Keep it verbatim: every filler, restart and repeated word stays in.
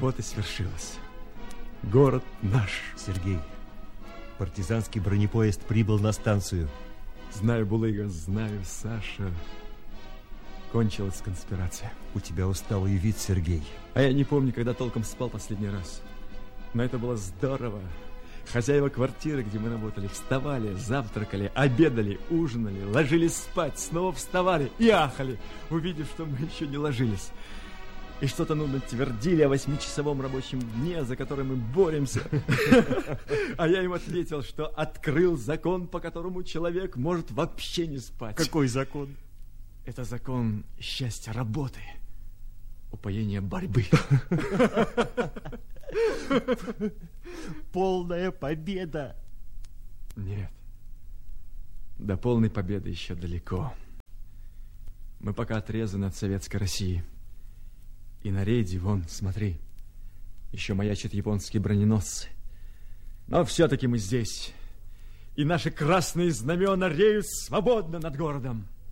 работа свершилась. Город наш. Сергей, партизанский бронепоезд прибыл на станцию. Знаю, Булыга, знаю, Саша. Кончилась конспирация. У тебя усталый вид, Сергей. А я не помню, когда толком спал последний раз. Но это было здорово. Хозяева квартиры, где мы работали, вставали, завтракали, обедали, ужинали, ложились спать, снова вставали и ахали, увидев, что мы еще не ложились. И что-то нудно твердили о восьмичасовом рабочем дне, за который мы боремся. А я им ответил, что открыл закон, по которому человек может вообще не спать. Какой закон? Это закон счастья работы, упоения борьбы. Полная победа. Нет, до полной победы еще далеко. Мы пока отрезаны от советской России. И на рейде, вон, смотри, еще маячат японские броненосцы. Но все-таки мы здесь. И наши красные знамена реют свободно над городом.